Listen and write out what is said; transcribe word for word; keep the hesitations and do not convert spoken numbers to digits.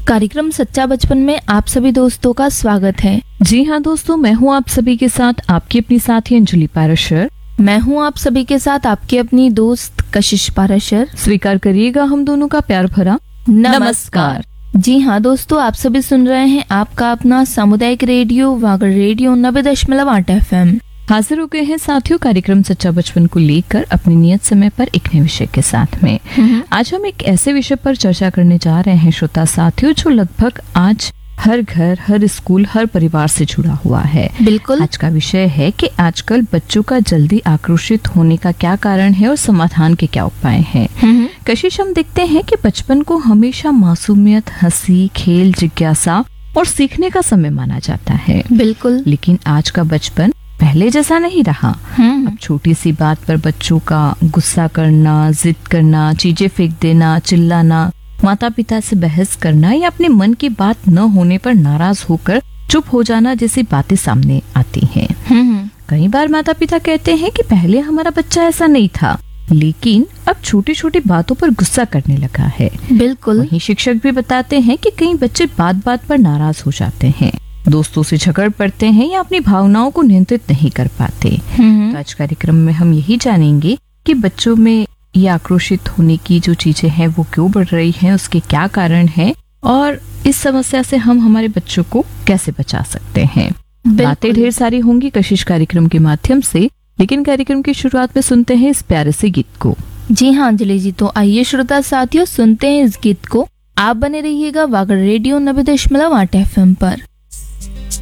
कार्यक्रम सच्चा बचपन में आप सभी दोस्तों का स्वागत है। जी हाँ दोस्तों, मैं हूँ आप सभी के साथ आपकी अपनी साथी अंजलि पाराशर। मैं हूँ आप सभी के साथ आपकी अपनी दोस्त कशिश पाराशर। स्वीकार करिएगा हम दोनों का प्यार भरा नमस्कार। जी हाँ दोस्तों, आप सभी सुन रहे हैं आपका अपना सामुदायिक रेडियो वागड़ रेडियो नब्बे दशमलव आठ एफ एम। हाजिर हो गए हैं साथियों कार्यक्रम सच्चा बचपन को लेकर अपने नियत समय पर एक नए विषय के साथ में। आज हम एक ऐसे विषय पर चर्चा करने जा रहे हैं श्रोता साथियों, जो लगभग आज हर घर, हर स्कूल, हर परिवार से जुड़ा हुआ है। बिल्कुल। आज का विषय है कि आजकल बच्चों का जल्दी आक्रोशित होने का क्या कारण है और समाधान के क्या उपाय हैं। कशिश, हम देखते हैं कि बचपन को हमेशा मासूमियत, हंसी, खेल, जिज्ञासा और सीखने का समय माना जाता है। बिल्कुल। लेकिन आज का बचपन पहले जैसा नहीं रहा। अब छोटी सी बात पर बच्चों का गुस्सा करना, जिद करना, चीजें फेंक देना, चिल्लाना, माता पिता से बहस करना या अपने मन की बात न होने पर नाराज होकर चुप हो जाना जैसी बातें सामने आती हैं। कई बार माता पिता कहते हैं कि पहले हमारा बच्चा ऐसा नहीं था, लेकिन अब छोटी छोटी बातों पर गुस्सा करने लगा है। बिल्कुल। वहीं शिक्षक भी बताते हैं कि कई बच्चे बात बात पर नाराज हो जाते हैं, दोस्तों से झगड़ पड़ते हैं या अपनी भावनाओं को नियंत्रित नहीं कर पाते। तो आज कार्यक्रम में हम यही जानेंगे कि बच्चों में ये आक्रोशित होने की जो चीजें हैं वो क्यों बढ़ रही हैं, उसके क्या कारण हैं और इस समस्या से हम हमारे बच्चों को कैसे बचा सकते हैं। बातें ढेर सारी होंगी कशिश कार्यक्रम के माध्यम से, लेकिन कार्यक्रम की शुरुआत में सुनते हैं इस प्यारे से गीत को। जी हाँ अंजलि जी, तो आइए श्रोता साथियों सुनते हैं इस गीत को। आप बने रहिएगा वागड़ रेडियो नब्बे दशमलव आठ एफ एम पर।